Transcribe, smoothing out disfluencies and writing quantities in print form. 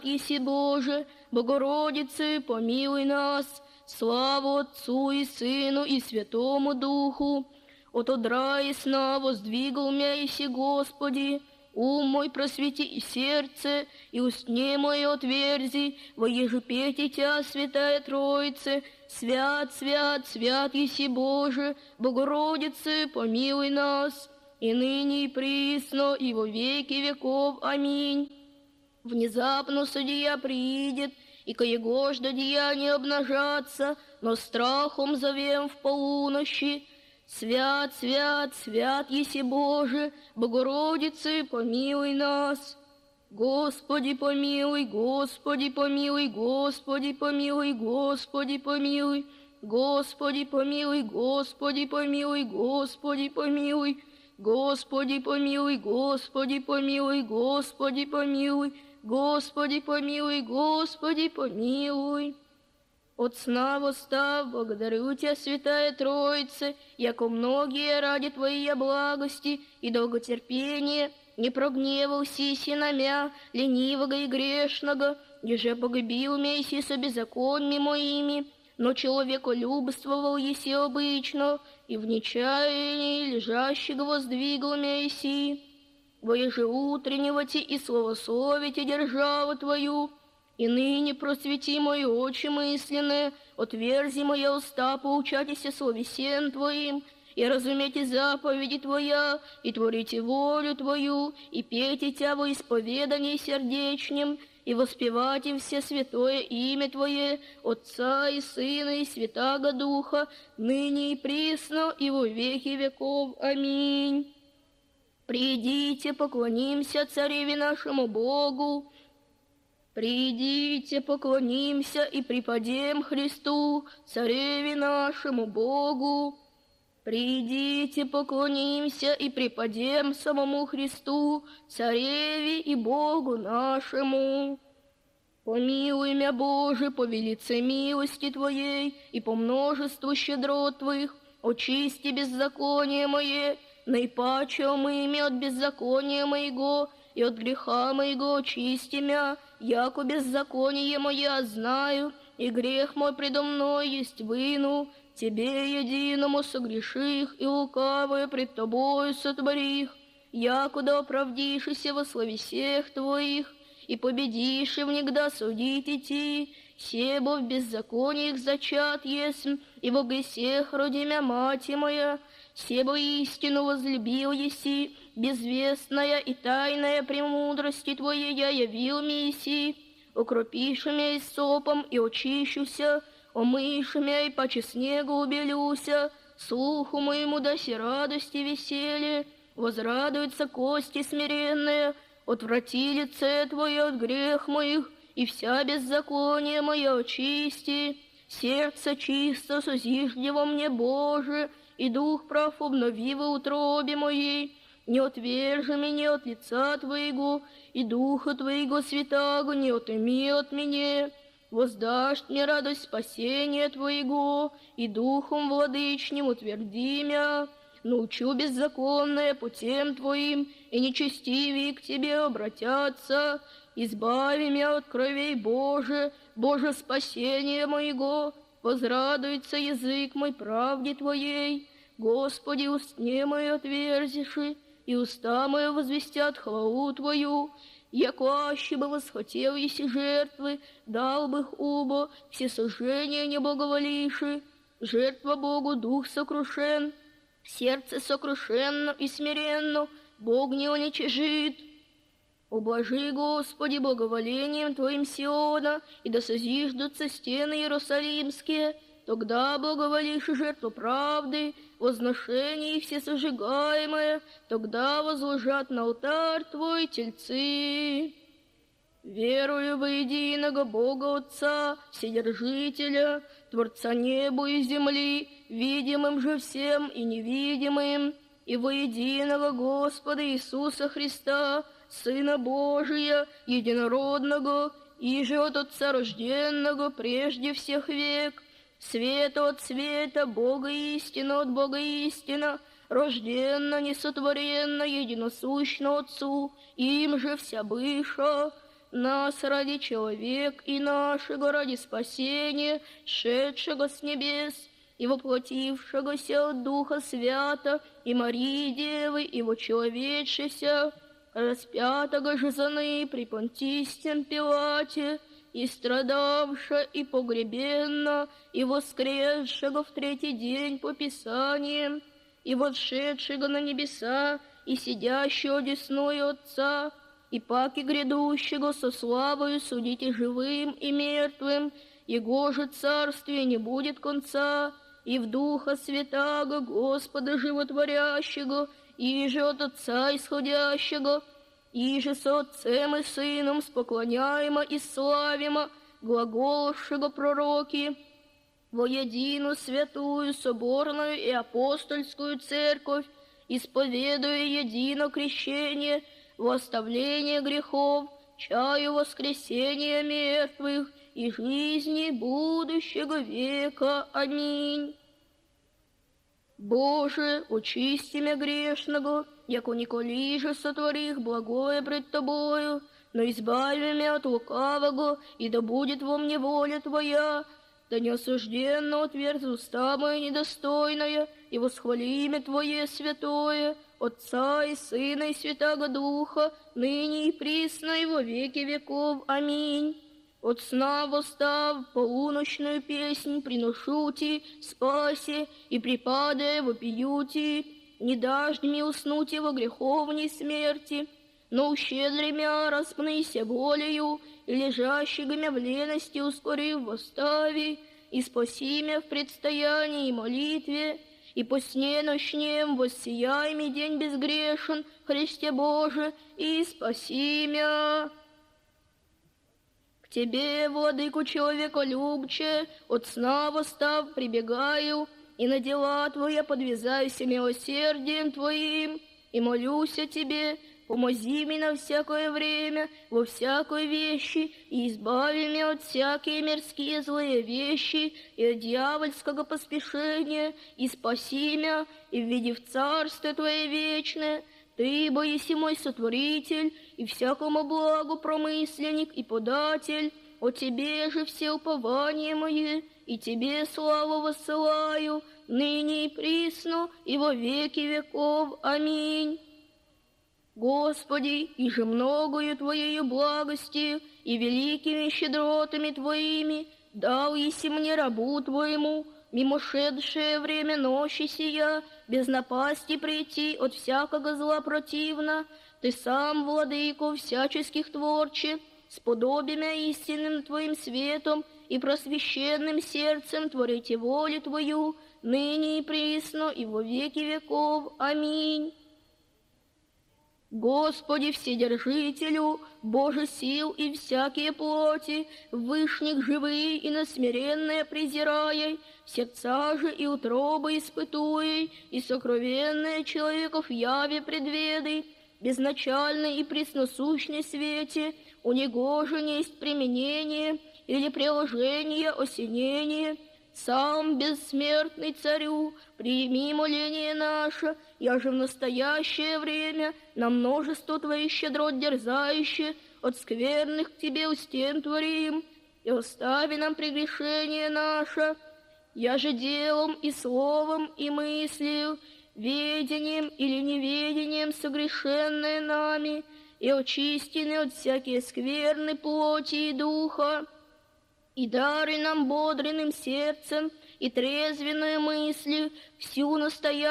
Еси Боже, Богородице, помилуй нас, славу Отцу и Сыну и Святому Духу. От одра и сна воздвигал мя еси, Господи, ум мой просвети и сердце, и устне мое отверзи, воеже петь Тя, Святая Троице, свят, свят, свят еси Боже, Богородице, помилуй нас, и ныне и присно, и во веки веков. Аминь. Внезапно судья приидет, и коегожда деяния обнажатся, но страхом зовем в полуночи. Свят, свят, свят еси Боже, Богородице, помилуй нас. Господи, помилуй, Господи, помилуй, Господи, помилуй, Господи, помилуй, Господи, помилуй, Господи, помилуй, Господи, помилуй, Господи, помилуй, Господи, помилуй, Господи, помилуй, Господи, помилуй, Господи, помилуй. От сна восстав, благодарю Тя, Святая Троица, яко многие ради Твоей благости и долготерпения не прогневал сиси на мя, ленивого и грешного, еже погубил мя еси со беззаконми моими, но человеколюбствовал еси обычно, и в нечаянии лежащего воздвигал мя еси. Воеже утреннего-ти и словословите державу Твою, и ныне просвети мои очи мысленные, отверзи моя уста, поучайтесь словесен Твоим, и разумейте заповеди Твоя, и творите волю Твою, и пейте Тя во исповедании сердечнем, и воспевайте все святое имя Твое, Отца и Сына и Святаго Духа, ныне и присно, и во веки веков. Аминь. Придите, поклонимся Цареве нашему Богу. Придите, поклонимся и преподем Христу, Цареве нашему Богу. Придите, поклонимся и преподем самому Христу, Цареве и Богу нашему. Помилуй мя, Боже, по велице милости Твоей и по множеству щедрот Твоих, очисти беззаконие мое, наипаче омый мя от беззакония моего, и от греха моего очисти мя, яко беззаконие мое знаю, и грех мой предо мной есть вину. Тебе единому согреших, и лукавое пред Тобою сотворих, якуда оправдишися во словесех Твоих, и победишь и внегда судить идти, себо в беззакониях зачат есмь, и во гресех роди мя мати моя, себо истину возлюбил еси, безвестная и тайная премудрости Твоей я явил мне еси, укропишь мя исопом и очищуся, омышь мя и паче снегу убелюся, слуху моему даси радости веселье, возрадуются кости смиренные, отврати лице Твое от грех моих, и вся беззаконие мое очисти. Сердце чисто созижди во мне, Боже, и дух прав обнови во утробе моей. Не отвержи меня от лица Твоего, и духа Твоего святаго не отыми от меня. Воздашь мне радость спасения Твоего, и духом владычним утверди мя. Научу беззаконное путем Твоим, и нечестивые к Тебе обратятся. Избави мя от кровей, Боже, Боже, спасение моего. Возрадуется язык мой правде Твоей. Господи, устне мои отверзиши, и уста мои возвестят хвалу Твою. Яко аще бы восхотел еси жертвы, дал бы их убо, все сожжения не благоволивши. Жертва Богу дух сокрушен, сердце сокрушенно и смиренно, Бог не уничижит. Ублажи, Господи, благоволением Твоим Сиона, и да созиждутся стены иерусалимские. Тогда благоволишь жертву правды, возношение их все сожигаемое, тогда возложат на алтарь Твой тельцы. Верую во единого Бога Отца, Вседержителя, Творца неба и земли, видимым же всем и невидимым, и во единого Господа Иисуса Христа, Сына Божия, единородного, иже от Отца рожденного прежде всех век, света от света, Бога истина от Бога истина, рожденно, несотворенно, единосущно Отцу, им же вся быша, нас ради человек и нашего ради спасения, шедшего с небес и воплотившегося от Духа Свята, и Марии Девы, и вочеловечися, распятого же за ны при Понтистем Пилате, и страдавша, и погребенна, и воскресшего в третий день по Писаниям, и восшедшего на небеса, и сидящего одесную Отца, и паки грядущего со славою судить и живым, и мертвым, Его же царствие не будет конца, и в Духа Святаго, Господа Животворящего, и же от Отца исходящего, и же со Отцем и Сыном споклоняемо и славимо, глаголовшего пророки, во единую святую, соборную и апостольскую церковь, исповедуя едино крещение, во оставление грехов, чаю воскресения мертвых и жизни будущего века. Аминь. Боже, очисти мя грешного, яко николи же сотворих благое пред Тобою, но избави меня от лукавого, и да будет во мне воля Твоя, да неосужденно отверз уста моя недостойная, и восхвали имя Твое святое, Отца и Сына и Святаго Духа, ныне и присно и во веки веков. Аминь. От сна восстав, полуночную песнь приношу Ти, спаси, и припадая вопию Ти, не дашь мне уснуть во греховней смерти, но ущедри мя распнися волею, и лежащего мя в лености ускорив восстави, и спаси мя в предстоянии и молитве, и по сне ночнем воссияй ми день безгрешен, Христе Боже, и спаси мя. К Тебе, владыку человеколюбче, от сна восстав прибегаю, и на дела Твоя подвязаюся милосердием Твоим, и молюсь о Тебе, помози мне на всякое время, во всякой вещи, и избави меня от всякие мирские злые вещи, и от дьявольского поспешения, и спаси меня, и введи в царство Твое вечное. Ты, бо еси мой сотворитель, и всякому благу промысленник и податель, о Тебе же все упования мои, и Тебе славу воссылаю, ныне и присно, и во веки веков. Аминь. Господи, и же многою Твоею благостью и великими щедротами Твоими дал еси мне рабу Твоему, мимошедшее время ночи сия, без напасти прийти от всякого зла противно. Ты сам, владыко всяческих творче, сподобимя истинным Твоим светом и просвещенным сердцем творите волю Твою, ныне и присно, и во веки веков. Аминь. Господи Вседержителю, Боже сил и всякие плоти, вышних живые и насмиренные презирая, сердца же и утробы испытуй, и сокровенные человеков яве предведы, безначальный и пресносущный свете, у него же несть применение или приложение осенение. Сам бессмертный Царю, прими моление наше, я же в настоящее время на множество Твоих щедрот дерзающие, от скверных к Тебе устен творим, и остави нам прегрешение наше, я же делом и словом и мыслью, ведением или неведением согрешенное нами, и очистены от всякие скверны плоти и духа, и даруй нам бодренным сердцем и трезвенной мыслью всю настоящую